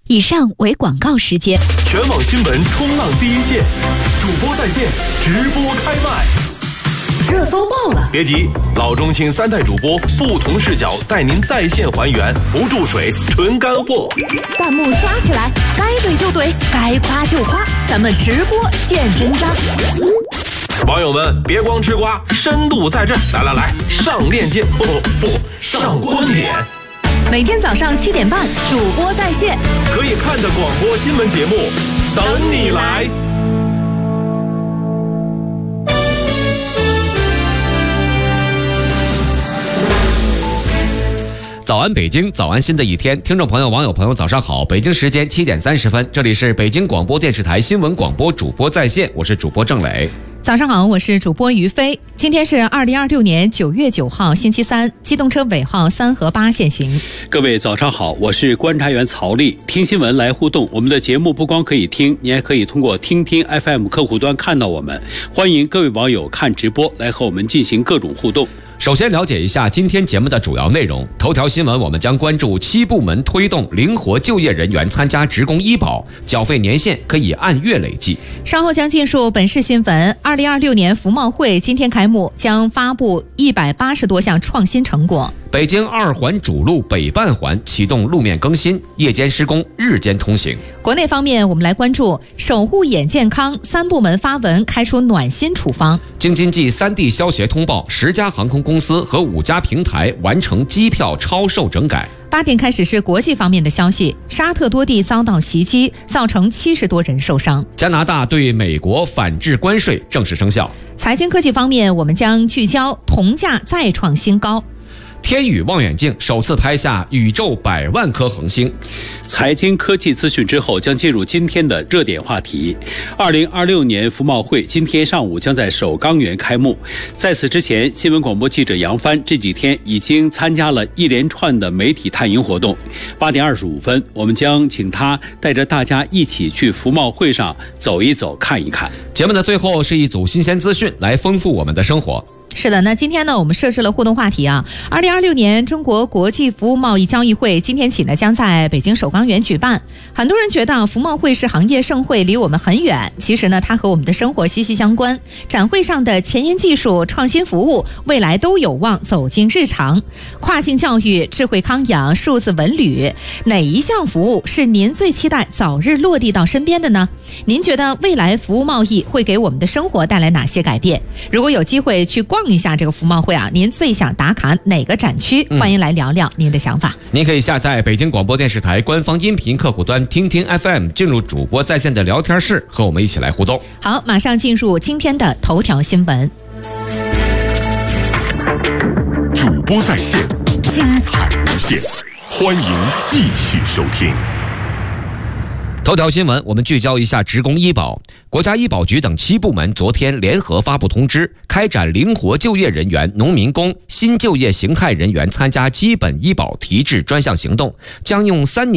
以上为广告时间。 全网新闻冲浪第一线，主播在线，直播开麦。 热搜爆了！ 别急，老中青三代主播不同视角带您在线还原，不注水，纯干货。 弹幕刷起来，该怼就怼，该夸就夸，咱们直播见真章。 网友们别光吃瓜，深度在这，来，上链接，不，上观点。 每天早上7点半，主播在线， 可以看的广播新闻节目，等你来。 早安北京，早安新的一天，听众朋友、网友朋友，早上好！北京时间7点30分，这里是北京广播电视台新闻广播主播在线，我是主播郑磊。 早上好，我是主播于飞。今天是2026年9月9号，星期三，机动车尾号3和8限行。 各位早上好，我是观察员曹丽。听新闻来互动，我们的节目不光可以听，你还可以通过听听 FM 客户端看到我们。欢迎各位网友看直播来和我们进行各种互动。 首先了解一下今天节目的主要内容。头条新闻我们将关注7部门推动灵活就业人员参加职工医保，缴费年限可以按月累计。 稍后将进入本市新闻。2026年服贸会今天开幕，将发布180多项创新成果。 北京2环主路北半环启动路面更新，夜间施工，日间通行。 国内方面，我们来关注守护眼健康3部门发文开出暖心处方。 京津冀3地消协通报10家航空公司和5家平台完成机票超售整改。 8点开始是国际方面的消息，沙特多地遭到袭击，造成70多人受伤。 加拿大对美国反制关税正式生效。 财经科技方面，我们将聚焦铜价再创新高。 天宇望远镜首次拍下宇宙100万颗恒星。 财经科技资讯之后，将进入今天的热点话题。2026年服贸会今天上午将在首钢园开幕。在此之前，新闻广播记者杨帆这几天已经参加了一连串的媒体探营活动。8点25分，我们将请他带着大家一起去服贸会上走一走、看一看。 节目的最后是一组新鲜资讯，来丰富我们的生活。 是的，那今天呢，我们设置了互动话题啊。2026年中国国际服务贸易交易会今天起呢，将在北京首钢园举办。很多人觉得服贸会是行业盛会，离我们很远。其实呢，它和我们的生活息息相关。展会上的前沿技术、创新服务，未来都有望走进日常。跨境教育、智慧康养、数字文旅，哪一项服务是您最期待早日落地到身边的呢？您觉得未来服务贸易会给我们的生活带来哪些改变？如果有机会去逛一下这个服贸会啊，您最想打卡哪个展区？欢迎来聊聊您的想法。 您可以下载北京广播电视台官方音频客户端听听 FM， 进入主播在线的聊天室，和我们一起来互动。 好，马上进入今天的头条新闻。 主播在线，精彩无限，欢迎继续收听。 头条新闻，我们聚焦一下职工医保。国家医保局等7部门昨天联合发布通知，开展灵活就业人员、农民工、新就业形态人员参加基本医保提质专项行动，将用3年